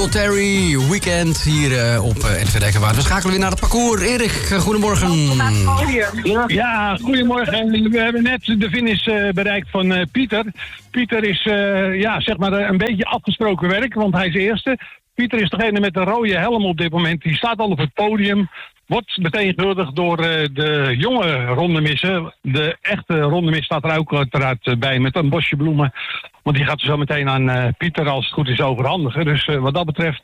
Scott Terry, Weekend hier op RTV Dekkerwaard. We schakelen weer naar het parcours. Erik, goedemorgen. Ja, goedemorgen. We hebben net de finish bereikt van Pieter. Pieter is zeg maar een beetje afgesproken werk, want hij is eerste. Pieter is degene met de rode helm op dit moment. Die staat al op het podium. Wordt beteenwoordigd door de jonge rondemissen. De echte rondemis staat er ook uiteraard bij met een bosje bloemen. Want die gaat zo meteen aan Pieter als het goed is overhandigen. Dus wat dat betreft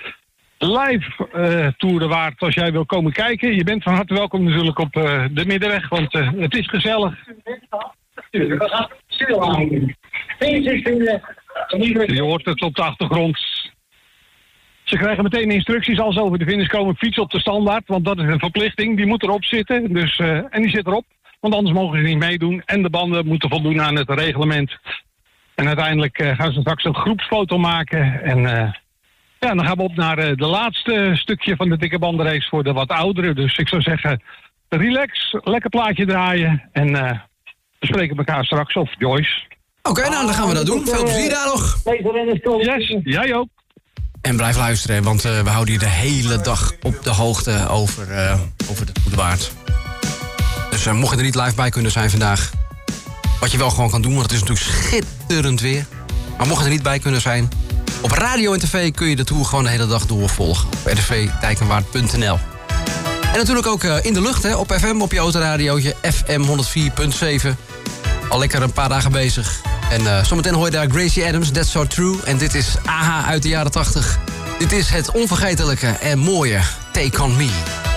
live Toerenwaard als jij wil komen kijken. Je bent van harte welkom natuurlijk op de Middenweg, want het is gezellig. Je hoort het op de achtergrond. Ze krijgen meteen instructies als ze over de finish komen. Fiets op de standaard, want dat is een verplichting. Die moet erop zitten. Dus, en die zit erop, want anders mogen ze niet meedoen. En de banden moeten voldoen aan het reglement. En uiteindelijk gaan ze straks een groepsfoto maken. En dan gaan we op naar de laatste stukje van de dikke bandenrace voor de wat ouderen. Dus ik zou zeggen, relax, lekker plaatje draaien. En we spreken elkaar straks, of Joyce. Oké, nou dan gaan we dat doen. Veel plezier daar nog. Yes, jij ook. En blijf luisteren, want we houden je de hele dag op de hoogte over de Toerenwaard. Dus mocht je er niet live bij kunnen zijn vandaag, wat je wel gewoon kan doen, want het is natuurlijk schitterend weer. Maar mocht je er niet bij kunnen zijn, op radio en tv kun je de Tour gewoon de hele dag doorvolgen. Op rtvdijkenwaard.nl. En natuurlijk ook in de lucht, hè, op FM, op je autoradiootje, FM 104.7. Al lekker een paar dagen bezig. En zometeen hoor je daar Gracie Adams, That's So True. En dit is AHA uit de jaren 80. Dit is het onvergetelijke en mooie Take On Me.